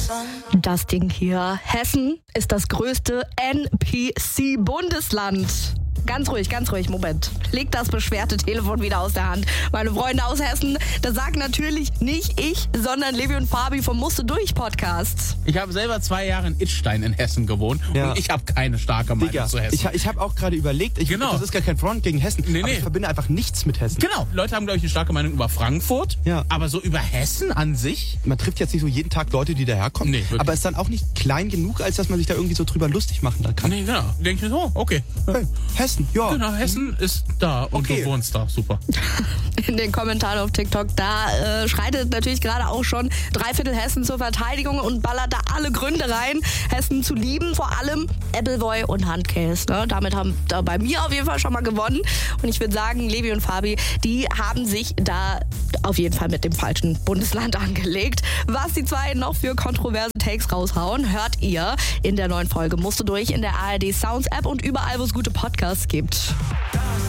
Das Ding hier. Hessen ist das größte NPC-Bundesland. Ganz ruhig, Moment. Legt das beschwerte Telefon wieder aus der Hand. Meine Freunde aus Hessen, das sagt natürlich nicht ich, sondern Levi und Fabi vom Musste durch Podcast. Ich habe selber 2 Jahre in Idstein in Hessen gewohnt und ich habe keine starke Meinung zu Hessen. Ich habe auch gerade überlegt, das ist gar kein Front gegen Hessen, aber ich verbinde einfach nichts mit Hessen. Genau, Leute haben, glaube ich, eine starke Meinung über Frankfurt, aber so über Hessen an sich? Man trifft jetzt nicht so jeden Tag Leute, die daherkommen, aber ist dann auch nicht klein genug, als dass man sich da irgendwie so drüber lustig machen kann. Nee, genau. Denke ich mir so, okay. Hey, Hessen, ja. Genau, Hessen ist da und du wohnst da, super. In den Kommentaren auf TikTok, da schreitet natürlich gerade auch schon 3/4 Hessen zur Verteidigung und ballert da alle Gründe rein, Hessen zu lieben, vor allem Appleboy und Handcase. Ne? Damit haben da bei mir auf jeden Fall schon mal gewonnen. Und ich würde sagen, Levi und Fabi, die haben sich da auf jeden Fall mit dem falschen Bundesland angelegt. Was die zwei noch für kontroverse Takes raushauen, hört ihr in der neuen Folge Musste durch in der ARD Sounds App und überall, wo es gute Podcasts gibt.